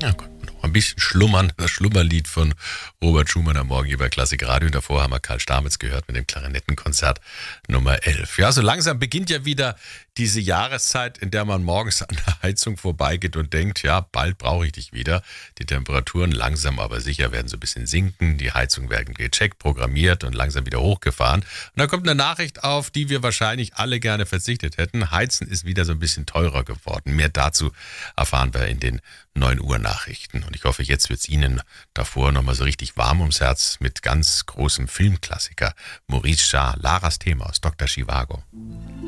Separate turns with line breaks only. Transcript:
Ja, gut. Noch ein bisschen schlummern. Das Schlummerlied von Robert Schumann am Morgen hier bei Klassik Radio. Und davor haben wir Karl Stamitz gehört mit dem Klarinettenkonzert Nummer 11. Ja, so langsam beginnt ja wieder diese Jahreszeit, in der man morgens an der Heizung vorbeigeht und denkt, ja, bald brauche ich dich wieder. Die Temperaturen langsam aber sicher werden so ein bisschen sinken. Die Heizungen werden gecheckt, programmiert und langsam wieder hochgefahren. Und dann kommt eine Nachricht, auf die wir wahrscheinlich alle gerne verzichtet hätten. Heizen ist wieder so ein bisschen teurer geworden. Mehr dazu erfahren wir in den 9 Uhr Nachrichten. Und ich hoffe, jetzt wird es Ihnen davor nochmal so richtig warm ums Herz mit ganz großem Filmklassiker Maurice Jarre, Laras Thema aus Dr. Zhivago.